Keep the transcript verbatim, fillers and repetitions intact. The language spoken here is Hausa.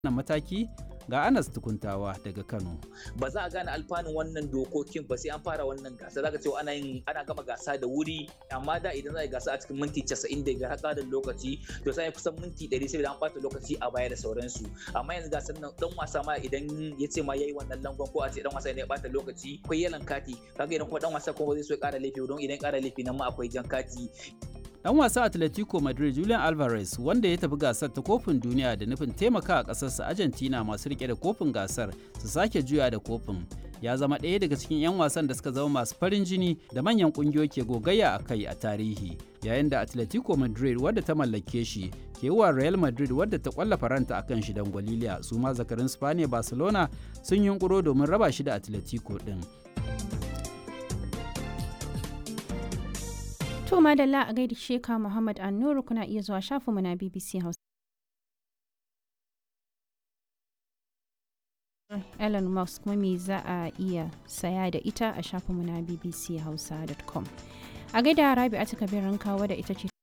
wannan mataki ga Anas Tukuntawa daga Kano. Ba za a gane alfanun wannan dokokin ba sai an fara wannan gasa. Zaka cewa ana yin ana gama gasa da wuri, amma da idan za a yi gasa a cikin minti casa'in da biyar haka da lokaci to sai kusan minti ɗari sai an ɓata lokaci a baya da sauransu. Amma yanzu gasar nan dan wasa ma idan ya ce ma yayi wannan langon ko a ce dan wasa ne ya ɓata lokaci akwai yalan kati, kaga idan kuma dan wasa kuma zai so ya ƙara laifi don idan ƙara laifi nan ma akwai jan kati. Dan wasa Atletico Madrid Julian Alvarez, wanda ya tafi gasar ta kofin duniya da nufin taimaka a ƙasarsa Argentina masu rike da kofin gasar su sake juya da kofin, ya zama ɗaya daga cikin 'yan wasan da suka zama masu farin jini da manyan ƙungiyoyi ke gogayya a kai a tarihi, yayin da Atletico Madrid wadda ta mallake shi ke wa Real Madrid wadda ta kwalla faranta akan shi don gwaliliya. Su ma zakarin Spaniya Barcelona sun yunkuro domin raba shi da Atletico din. To madalla a gaida Sheka Muhammad Annuru, kuna iya zuwa shafinmu na B B C Hausa. Elon Musk kuma me za a iya saya da ita a shafinmu na b b c hausa dot com. A gaida Rabi'atu Kabirin kawo da ita ce